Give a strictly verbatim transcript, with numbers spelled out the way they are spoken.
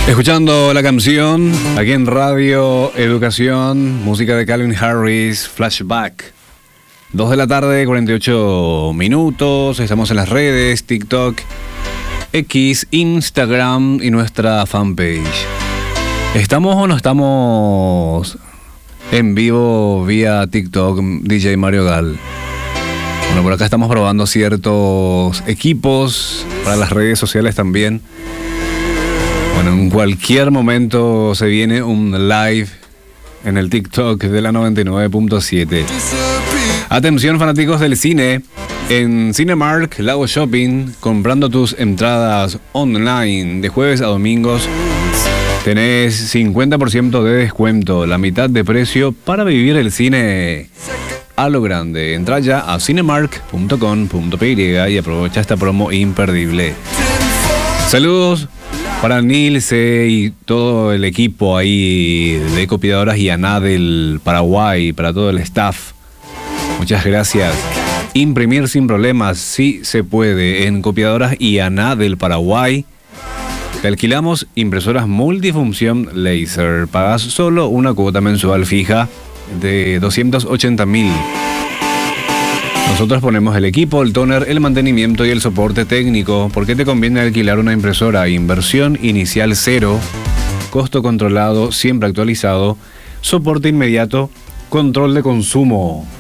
Escuchando la canción aquí en Radio Educación, música de Calvin Harris, Flashback. dos de la tarde, cuarenta y ocho minutos. Estamos en las redes, TikTok, X, Instagram y nuestra fanpage. ¿Estamos o no estamos en vivo vía TikTok, D J Mario Gal? Bueno, por acá estamos probando ciertos equipos para las redes sociales también. Bueno, en cualquier momento se viene un live en el TikTok de la noventa y nueve punto siete. Atención, fanáticos del cine. En Cinemark Lago Shopping, comprando tus entradas online de jueves a domingos, tenés cincuenta por ciento de descuento, la mitad de precio para vivir el cine a lo grande. Entra ya a cinemark punto com punto p y y aprovecha esta promo imperdible. Saludos para Nilce y todo el equipo ahí de Copiadoras y Aná del Paraguay, para todo el staff. Muchas gracias. Imprimir sin problemas, sí se puede. En Copiadoras y Aná del Paraguay te alquilamos impresoras multifunción láser. Pagas solo una cuota mensual fija de doscientos ochenta mil. Nosotros ponemos el equipo, el tóner, el mantenimiento y el soporte técnico. ¿Por qué te conviene alquilar una impresora? Inversión inicial cero, costo controlado, siempre actualizado, soporte inmediato, control de consumo.